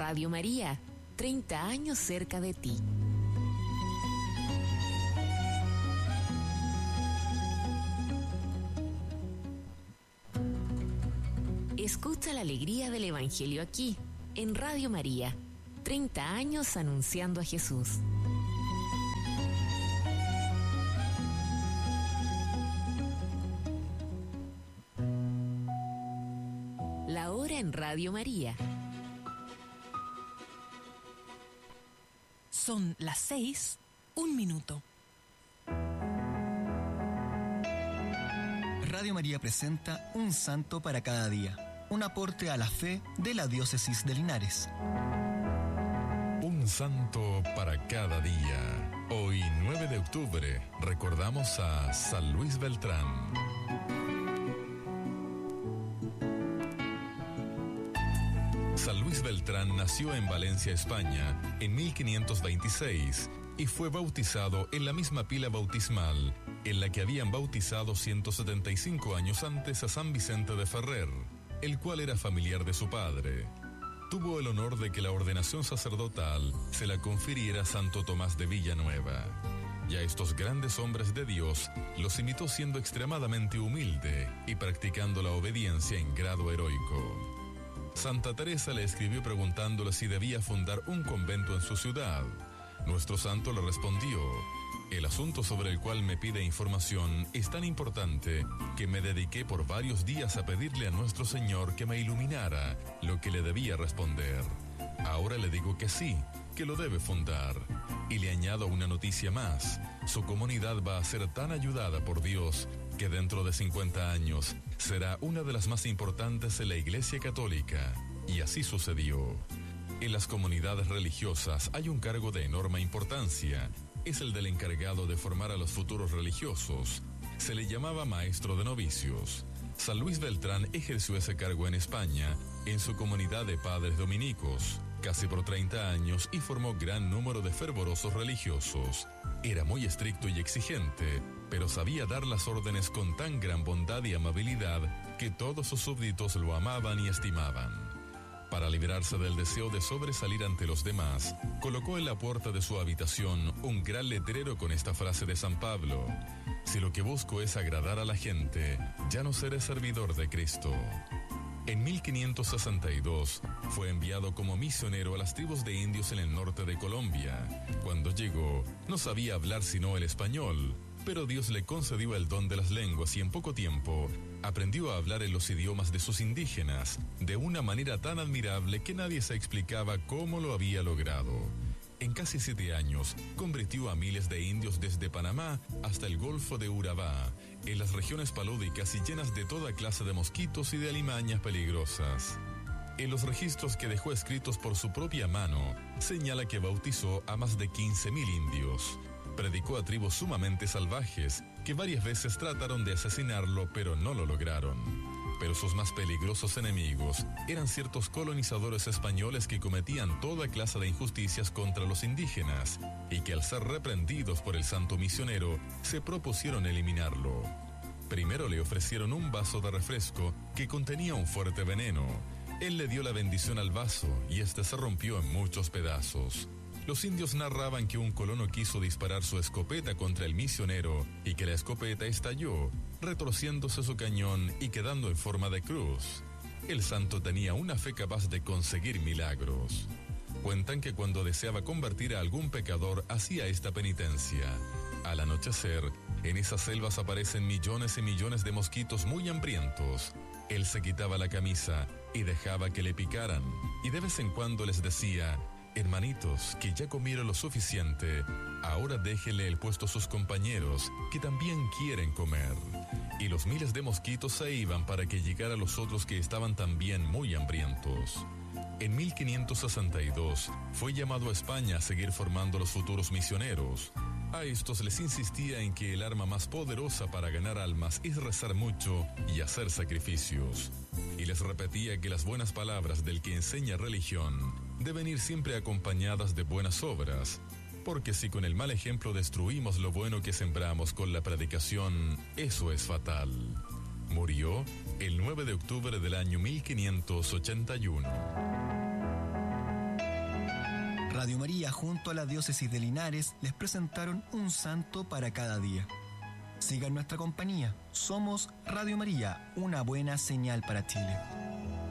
Radio María, 30 años cerca de ti. Escucha la alegría del Evangelio aquí, en Radio María, 30 años anunciando a Jesús. La hora en Radio María. Son las 6:01. Radio María presenta Un Santo para cada día, un aporte a la fe de la Diócesis de Linares. Un santo para cada día. Hoy, 9 de octubre, recordamos a San Luis Beltrán. San Luis Beltrán nació en Valencia, España, en 1526 y fue bautizado en la misma pila bautismal en la que habían bautizado 175 años antes a San Vicente de Ferrer, el cual era familiar de su padre. Tuvo el honor de que la ordenación sacerdotal se la confiriera Santo Tomás de Villanueva. Y a estos grandes hombres de Dios los imitó siendo extremadamente humilde y practicando la obediencia en grado heroico. Santa Teresa le escribió preguntándole si debía fundar un convento en su ciudad. Nuestro santo le respondió: el asunto sobre el cual me pide información es tan importante que me dediqué por varios días a pedirle a nuestro Señor que me iluminara lo que le debía responder. Ahora le digo que sí, que lo debe fundar. Y le añado una noticia más: su comunidad va a ser tan ayudada por Dios que dentro de 50 años será una de las más importantes en la Iglesia Católica. Y así sucedió. En las comunidades religiosas hay un cargo de enorme importancia. Es el del encargado de formar a los futuros religiosos. Se le llamaba maestro de novicios. San Luis Beltrán ejerció ese cargo en España, en su comunidad de padres dominicos, casi por 30 años, y formó gran número de fervorosos religiosos. Era muy estricto y exigente, pero sabía dar las órdenes con tan gran bondad y amabilidad que todos sus súbditos lo amaban y estimaban. Para librarse del deseo de sobresalir ante los demás, colocó en la puerta de su habitación un gran letrero con esta frase de San Pablo: si lo que busco es agradar a la gente, ya no seré servidor de Cristo. En 1562 fue enviado como misionero a las tribus de indios en el norte de Colombia. Cuando llegó, no sabía hablar sino el español, pero Dios le concedió el don de las lenguas y en poco tiempo aprendió a hablar en los idiomas de sus indígenas de una manera tan admirable que nadie se explicaba cómo lo había logrado. En casi 7 años, convirtió a miles de indios desde Panamá hasta el Golfo de Urabá, en las regiones palúdicas y llenas de toda clase de mosquitos y de alimañas peligrosas. En los registros que dejó escritos por su propia mano, señala que bautizó a más de 15,000 indios. Predicó a tribus sumamente salvajes, que varias veces trataron de asesinarlo, pero no lo lograron. Pero sus más peligrosos enemigos eran ciertos colonizadores españoles que cometían toda clase de injusticias contra los indígenas, y que al ser reprendidos por el santo misionero, se propusieron eliminarlo. Primero le ofrecieron un vaso de refresco que contenía un fuerte veneno. Él le dio la bendición al vaso, y este se rompió en muchos pedazos. Los indios narraban que un colono quiso disparar su escopeta contra el misionero y que la escopeta estalló, retorciéndose su cañón y quedando en forma de cruz. El santo tenía una fe capaz de conseguir milagros. Cuentan que cuando deseaba convertir a algún pecador hacía esta penitencia. Al anochecer, en esas selvas aparecen millones y millones de mosquitos muy hambrientos. Él se quitaba la camisa y dejaba que le picaran, y de vez en cuando les decía: hermanitos, que ya comieron lo suficiente, ahora déjenle el puesto a sus compañeros, que también quieren comer. Y los miles de mosquitos se iban para que llegara los otros que estaban también muy hambrientos. En 1562 fue llamado a España a seguir formando los futuros misioneros. A estos les insistía en que el arma más poderosa para ganar almas es rezar mucho y hacer sacrificios. Y les repetía que las buenas palabras del que enseña religión deben ir siempre acompañadas de buenas obras, porque si con el mal ejemplo destruimos lo bueno que sembramos con la predicación, eso es fatal. Murió el 9 de octubre del año 1581. Radio María junto a la diócesis de Linares les presentaron un santo para cada día. Sigan nuestra compañía. Somos Radio María, una buena señal para Chile.